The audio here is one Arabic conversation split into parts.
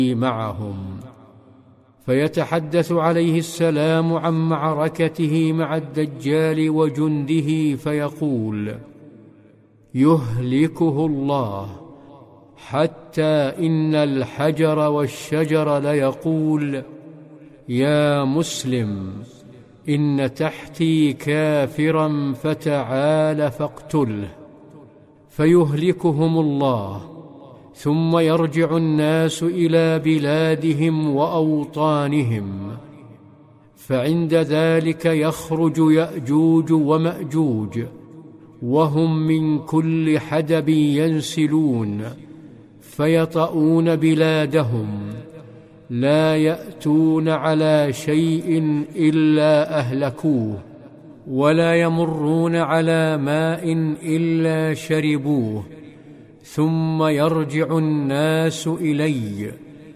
معهم، فيتحدث عليه السلام عن معركته مع الدجال وجنده فيقول: يهلكه الله، حتى إن الحجر والشجر ليقول: يا مسلم، إن تحتي كافرا فتعال فاقتله، فيهلكهم الله، ثم يرجع الناس إلى بلادهم وأوطانهم، فعند ذلك يخرج يأجوج ومأجوج، وهم من كل حدب ينسلون، فيطؤون بلادهم، لا يأتون على شيء إلا أهلكوه، ولا يمرون على ماء إلا شربوه، ثم يرجع الناس إلي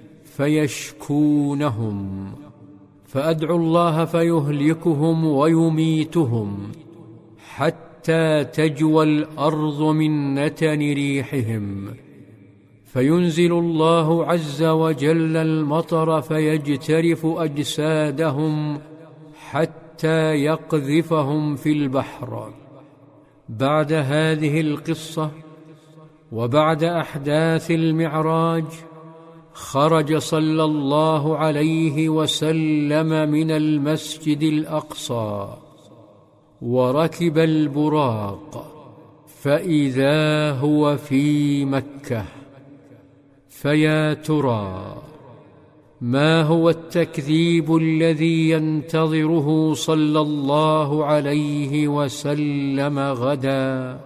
فيشكونهم، فأدعو الله فيهلكهم ويميتهم، حتى تجوى الأرض من نتن ريحهم، فينزل الله عز وجل المطر فيجترف أجسادهم حتى يقذفهم في البحر. بعد هذه القصة وبعد أحداث المعراج، خرج صلى الله عليه وسلم من المسجد الأقصى وركب البراق، فإذا هو في مكة. فيا ترى ما هو التكذيب الذي ينتظره صلى الله عليه وسلم غدا؟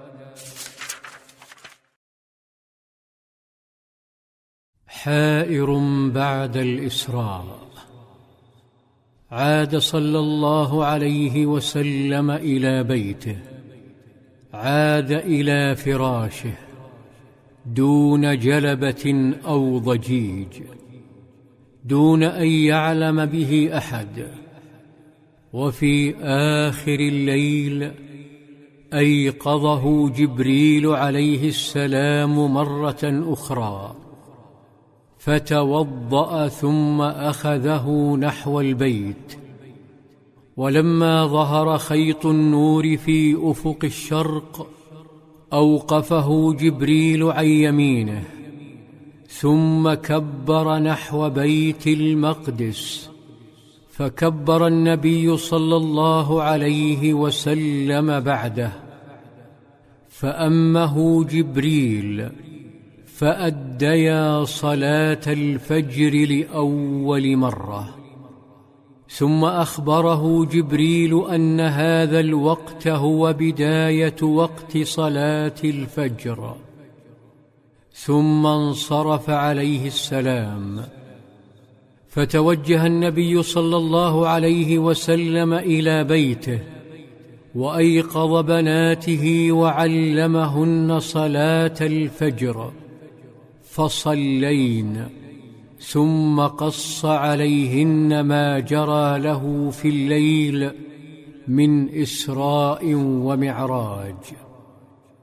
حائر بعد الإسراء. عاد صلى الله عليه وسلم إلى بيته، عاد إلى فراشه دون جلبة أو ضجيج، دون أن يعلم به أحد. وفي آخر الليل أيقظه جبريل عليه السلام مرة أخرى، فتوضأ ثم أخذه نحو البيت. ولما ظهر خيط النور في أفق الشرق، أوقفه جبريل عن يمينه، ثم كبر نحو بيت المقدس، فكبر النبي صلى الله عليه وسلم بعده، فأمه جبريل، فأديا صلاة الفجر لأول مرة. ثم أخبره جبريل أن هذا الوقت هو بداية وقت صلاة الفجر، ثم انصرف عليه السلام. فتوجه النبي صلى الله عليه وسلم إلى بيته، وأيقظ بناته وعلمهن صلاة الفجر، فصلين، ثم قص عليهن ما جرى له في الليل من إسراء ومعراج.